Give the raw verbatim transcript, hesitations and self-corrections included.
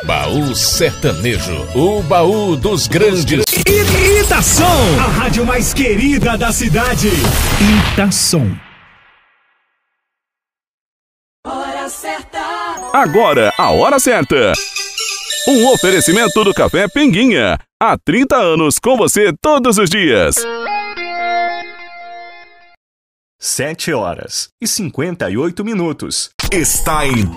Baú Sertanejo, o baú dos grandes. Itação, a rádio mais querida da cidade. Itação. Hora certa. Agora, a hora certa. Um oferecimento do Café Pinguinha. Há trinta anos com você todos os dias. Sete horas e cinquenta e oito minutos. Está em